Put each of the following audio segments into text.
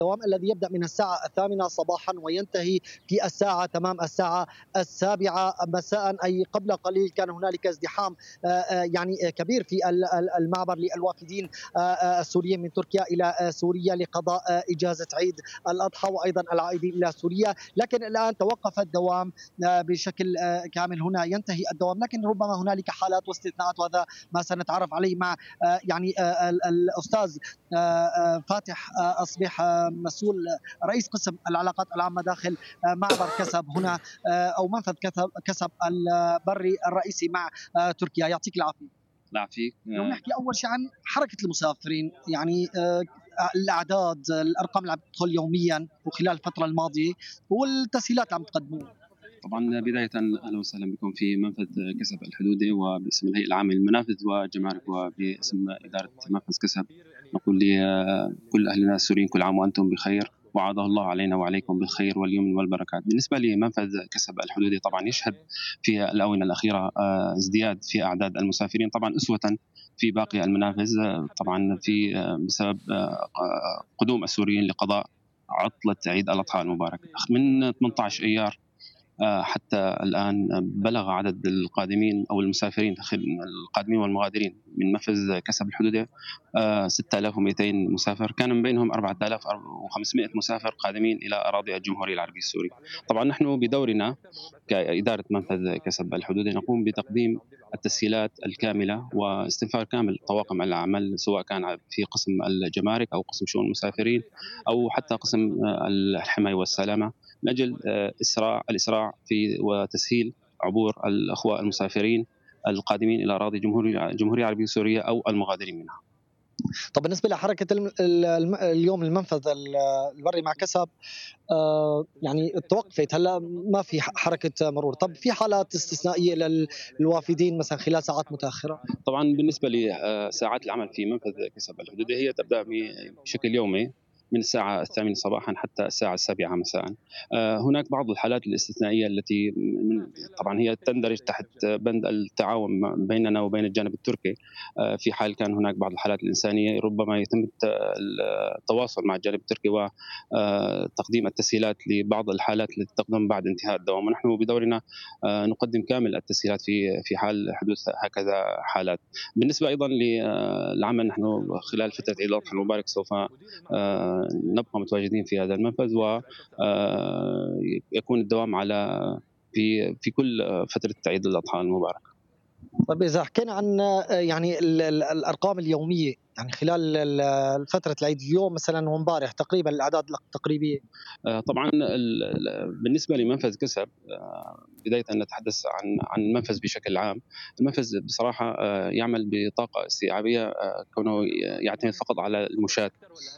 الدوام الذي يبدأ من الساعة 8 صباحا وينتهي في تمام الساعة 7 مساء، أي قبل قليل كان هنالك ازدحام يعني كبير في المعبر للوافدين السوريين من تركيا إلى سوريا لقضاء إجازة عيد الأضحى وأيضا العائدين إلى سوريا. لكن الآن توقف الدوام بشكل كامل، هنا ينتهي الدوام، لكن ربما هنالك حالات واستثناءات، وهذا ما سنتعرف عليه مع يعني الأستاذ فاتح أصبح مسؤول رئيس قسم العلاقات العامة داخل معبر كسب هنا، أو منفذ كسب البري الرئيسي مع تركيا. يعطيك العافية. لا فيك. لو نحكي أول شيء عن حركة المسافرين، يعني الأعداد، الأرقام اللي عم تدخل يوميا وخلال الفترة الماضية والتسهيلات اللي عم تقدموها. طبعا بداية أهلا وسهلا بكم في منفذ كسب الحدودي، وباسم الهيئة العامة للمنافذ والجمارك وباسم إدارة منفذ كسب نقول لكل أهلنا السوريين كل عام وأنتم بخير، وعاده الله علينا وعليكم بالخير واليمن والبركات. بالنسبة لمنفذ كسب الحدودي طبعا يشهد في الآونة الأخيرة ازدياد في أعداد المسافرين، طبعا أسوة في باقي المنافذ، طبعا في بسبب قدوم السوريين لقضاء عطلة عيد الأضحى المبارك من 18 أيار حتى الآن. بلغ عدد القادمين أو المسافرين القادمين والمغادرين من منفذ كسب الحدودي 6200 مسافر، كان من بينهم 4500 مسافر قادمين إلى أراضي الجمهورية العربية السورية. طبعا نحن بدورنا كإدارة منفذ كسب الحدودي نقوم بتقديم التسهيلات الكاملة واستنفار كامل طواقم العمل، سواء كان في قسم الجمارك أو قسم شؤون المسافرين أو حتى قسم الحماية والسلامة، من أجل الإسراع في وتسهيل عبور الأخوة المسافرين القادمين إلى أراضي الجمهورية العربية السورية أو المغادرين منها. طب بالنسبة لحركة اليوم المنفذ البري مع كسب، يعني توقفت هلا ما في حركة مرور. طب في حالات استثنائية للوافدين مثلا خلال ساعات متأخرة؟ طبعا بالنسبة لساعات العمل في منفذ كسب الحدودي هي تبدأ بشكل يومي من الساعة 8 صباحا حتى الساعة 7 مساء. هناك بعض الحالات الاستثنائية التي طبعا هي تندرج تحت بند التعاون بيننا وبين الجانب التركي. في حال كان هناك بعض الحالات الإنسانية ربما يتم التواصل مع الجانب التركي وتقديم التسهيلات لبعض الحالات التي تقدم بعد انتهاء الدوام، ونحن بدورنا نقدم كامل التسهيلات في حال حدوث هكذا حالات. بالنسبة أيضا للعمل، نحن خلال فترة عيد الأضحى المبارك سوف نبقى متواجدين في هذا المنفذ، ويكون الدوام على في كل فترة عيد الأضحى المبارك. طيب إذا حكينا عن يعني الأرقام اليومية، يعني خلال فترة العيد اليوم مثلا وامبارح تقريبا الأعداد التقريبية. طبعا بالنسبة لمنفذ كسب، بداية نتحدث عن المنفذ بشكل عام. المنفذ بصراحة يعمل بطاقة استيعابية، كونه يعتمد فقط على المشاة.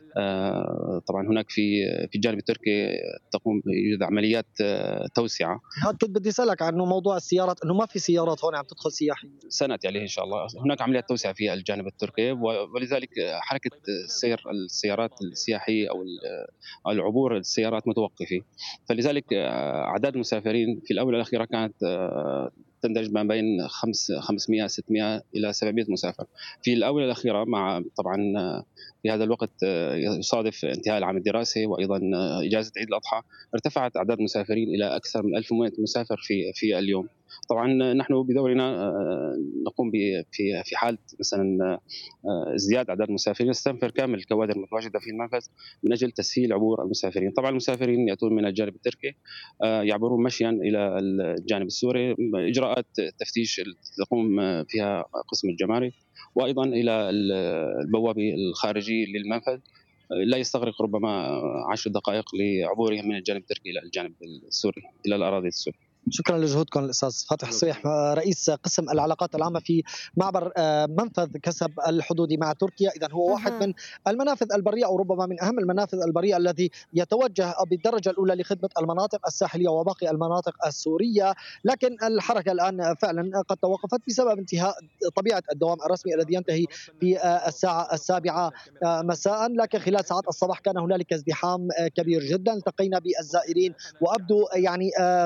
طبعا هناك في الجانب التركي يوجد عمليات توسعة. هذا كنت بدي أسألك عنه، موضوع السيارات، إنه ما في سيارات هون عم تدخل سياحية. سنأتي عليه إن شاء الله. هناك عمليات توسعة في الجانب التركي، ولذلك حركة سير السيارات السياحية أو العبور السيارات متوقفة. فلذلك أعداد المسافرين في الآونة الأخيرة كانت تندرج ما بين 500 600 إلى 700 مسافر في الآونة الأخيرة. مع طبعا في هذا الوقت يصادف انتهاء العام الدراسي وأيضا إجازة عيد الأضحى، ارتفعت أعداد المسافرين إلى أكثر من 1100 مسافر في اليوم. طبعا نحن بدورنا نقوم في حال مثلا ازدياد اعداد المسافرين نستنفر كامل الكوادر المتواجده في المنفذ من اجل تسهيل عبور المسافرين. طبعا المسافرين ياتون من الجانب التركي، يعبرون مشيا الى الجانب السوري، اجراءات تفتيش تقوم فيها قسم الجمارك، وايضا الى البوابه الخارجي للمنفذ لا يستغرق ربما 10 دقائق لعبورهم من الجانب التركي الى الجانب السوري الى الاراضي السوريه. شكرا لجهودكم الاستاذ فاتح الصيح، رئيس قسم العلاقات العامه في معبر منفذ كسب الحدودي مع تركيا. اذا هو واحد من المنافذ البريه، او ربما من اهم المنافذ البريه الذي يتوجه بالدرجه الاولى لخدمه المناطق الساحليه وباقي المناطق السوريه. لكن الحركه الان فعلا قد توقفت بسبب انتهاء طبيعه الدوام الرسمي الذي ينتهي في الساعه 7 مساء. لكن خلال ساعات الصباح كان هنالك ازدحام كبير جدا، التقينا بالزائرين وابدو يعني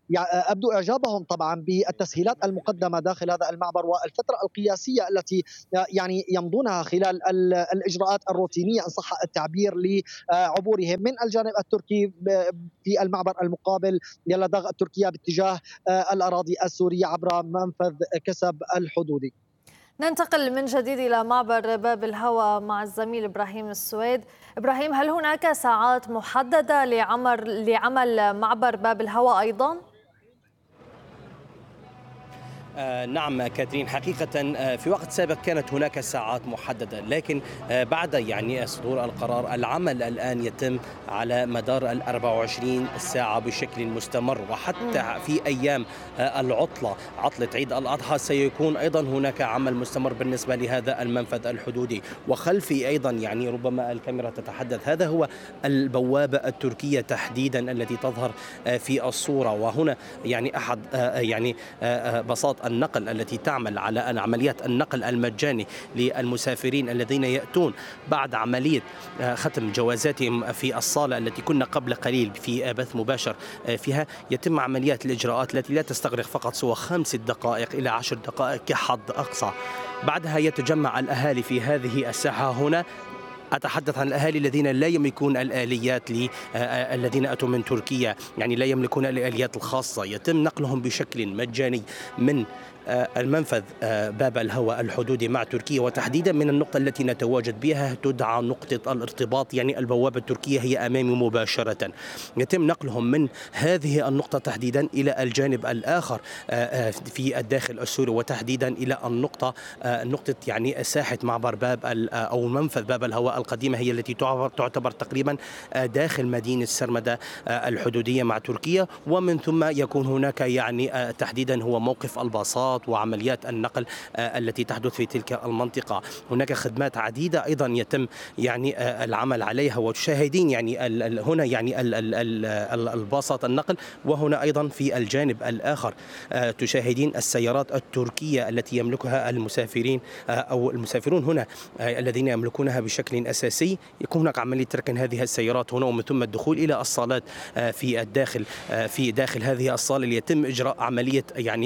أبدوا إعجابهم طبعا بالتسهيلات المقدمة داخل هذا المعبر والفترة القياسية التي يعني يمضونها خلال الإجراءات الروتينية إن صح التعبير لعبورهم من الجانب التركي في المعبر المقابل للدغ تركيا باتجاه الأراضي السورية عبر منفذ كسب الحدودي. ننتقل من جديد إلى معبر باب الهوى مع الزميل إبراهيم السويد. إبراهيم، هل هناك ساعات محددة لعمل معبر باب الهوى أيضاً؟ نعم كاترين، حقيقة في وقت سابق كانت هناك ساعات محددة، لكن بعد صدور القرار العمل الآن يتم على مدار 24 ساعة بشكل مستمر، وحتى في أيام العطلة، عطلة عيد الأضحى، سيكون أيضا هناك عمل مستمر بالنسبة لهذا المنفذ الحدودي. وخلفي أيضا ربما الكاميرا تتحدث، هذا هو البوابة التركية تحديدا التي تظهر في الصورة، وهنا أحد بساط النقل التي تعمل على عمليات النقل المجاني للمسافرين الذين يأتون بعد عملية ختم جوازاتهم في الصالة التي كنا قبل قليل في بث مباشر فيها. يتم عمليات الإجراءات التي لا تستغرق فقط سوى 5 دقائق إلى 10 دقائق كحد أقصى. بعدها يتجمع الأهالي في هذه الساحة هنا. أتحدث عن الأهالي الذين لا يملكون الآليات الذين أتوا من تركيا، لا يملكون الآليات الخاصة. يتم نقلهم بشكل مجاني من المنفذ باب الهوى الحدودي مع تركيا، وتحديدا من النقطة التي نتواجد بها تدعى نقطة الارتباط، البوابة التركية هي أمامي مباشرة. يتم نقلهم من هذه النقطة تحديدا إلى الجانب الآخر في الداخل السوري، وتحديدا إلى نقطة ساحة معبر باب أو منفذ باب الهوى القديمة، هي التي تعتبر تقريبا داخل مدينة سرمدة الحدودية مع تركيا. ومن ثم يكون هناك تحديدا هو موقف الباصات وعمليات النقل التي تحدث في تلك المنطقة. هناك خدمات عديدة أيضا يتم العمل عليها، وتشاهدين هنا الباصات النقل، وهنا أيضا في الجانب الآخر تشاهدين السيارات التركية التي يملكها المسافرين أو المسافرون هنا الذين يملكونها بشكل أساسي. يكون هناك عملية ركن هذه السيارات هنا، ومن ثم الدخول إلى الصالات في داخل هذه الصالة ليتم إجراء عملية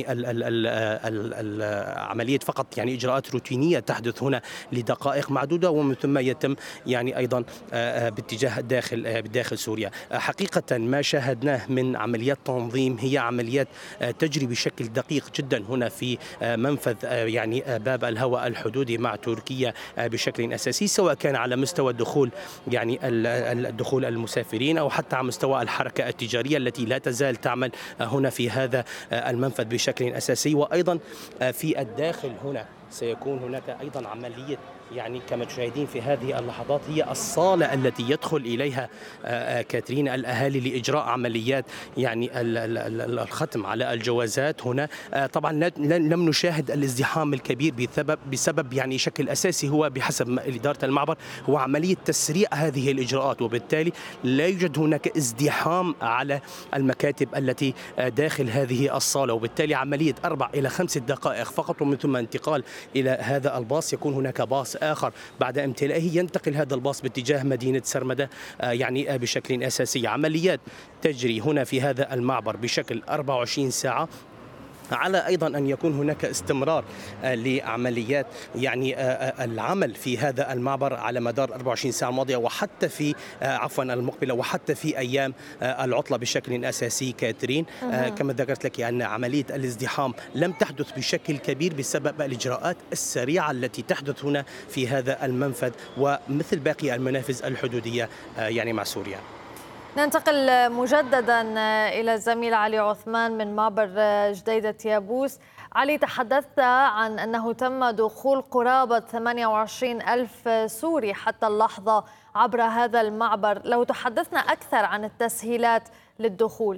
عملية فقط إجراءات روتينية تحدث هنا لدقائق معدودة، ومن ثم يتم أيضا باتجاه بداخل سوريا. حقيقة ما شاهدناه من عمليات تنظيم هي عمليات تجري بشكل دقيق جدا هنا في منفذ باب الهوى الحدودي مع تركيا بشكل أساسي، سواء كان على مستوى الدخول الدخول المسافرين، أو حتى على مستوى الحركة التجارية التي لا تزال تعمل هنا في هذا المنفذ بشكل أساسي. وأيضا في الداخل هنا سيكون هناك أيضا عملية كما تشاهدين في هذه اللحظات هي الصالة التي يدخل إليها كاترين الأهالي لإجراء عمليات الختم على الجوازات هنا. طبعا لم نشاهد الازدحام الكبير بسبب شكل أساسي هو بحسب إدارة المعبر هو عملية تسريع هذه الإجراءات، وبالتالي لا يوجد هناك ازدحام على المكاتب التي داخل هذه الصالة، وبالتالي عملية 4 إلى 5 دقائق فقط، ومن ثم انتقال إلى هذا الباص. يكون هناك باص آخر بعد امتلائه ينتقل هذا الباص باتجاه مدينة سرمدة بشكل أساسي. عمليات تجري هنا في هذا المعبر بشكل 24 ساعة، على أيضا أن يكون هناك استمرار لعمليات العمل في هذا المعبر على مدار 24 ساعة الماضية، وحتى في المقبلة، وحتى في أيام العطلة بشكل أساسي كاترين. كما ذكرت لك أن عملية الازدحام لم تحدث بشكل كبير بسبب الإجراءات السريعة التي تحدث هنا في هذا المنفذ، ومثل باقي المنافذ الحدودية مع سوريا. ننتقل مجددا إلى الزميل علي عثمان من معبر جديدة يابوس. علي، تحدثت عن أنه تم دخول قرابة 28 ألف سوري حتى اللحظة عبر هذا المعبر. لو تحدثنا أكثر عن التسهيلات للدخول.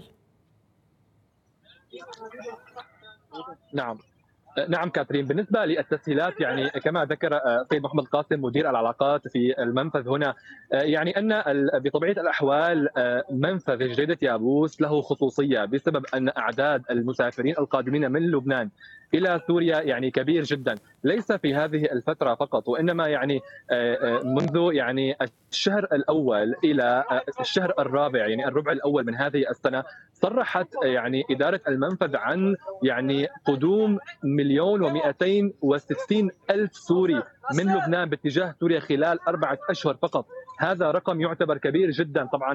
نعم كاترين، بالنسبة للتسهيلات كما ذكر سيد محمد قاسم مدير العلاقات في المنفذ هنا أن بطبيعة الأحوال منفذ جديدة يابوس له خصوصية بسبب أن أعداد المسافرين القادمين من لبنان الى سوريا يعني كبير جدا، ليس في هذه الفتره فقط، وانما يعني منذ يعني الشهر الاول الى الشهر الرابع، يعني الربع الاول من هذه السنه، صرحت يعني اداره المنفذ عن يعني قدوم 1,260,000 سوري من لبنان باتجاه سوريا خلال 4 أشهر فقط. هذا رقم يعتبر كبير جدا طبعا